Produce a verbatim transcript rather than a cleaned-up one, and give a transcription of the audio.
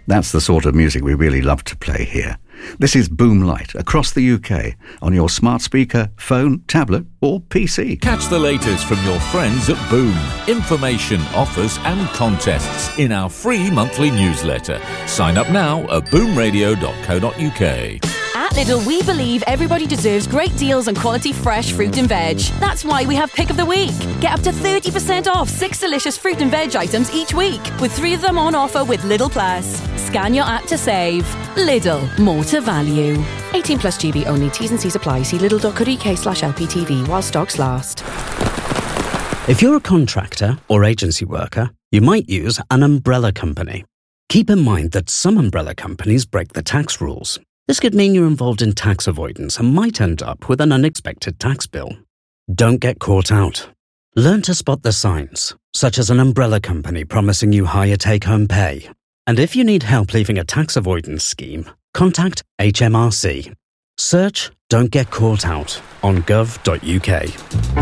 That's the sort of music we really love to play here. This is Boom Light across the U K on your smart speaker, phone, tablet or P C. Catch the latest from your friends at Boom. Information, offers and contests in our free monthly newsletter. Sign up now at boom radio dot co dot uk. At Lidl, we believe everybody deserves great deals on quality fresh fruit and veg. That's why we have Pick of the Week. Get up to thirty percent off six delicious fruit and veg items each week, with three of them on offer with Lidl Plus. Scan your app to save. Lidl, more to value. eighteen plus G B only. T's and C's apply. See lidl dot co dot uk slash L P T V while stocks last. If you're a contractor or agency worker, you might use an umbrella company. Keep in mind that some umbrella companies break the tax rules. This could mean you're involved in tax avoidance and might end up with an unexpected tax bill. Don't get caught out. Learn to spot the signs, such as an umbrella company promising you higher take-home pay. And if you need help leaving a tax avoidance scheme, contact H M R C. Search Don't Get Caught Out on gov dot uk.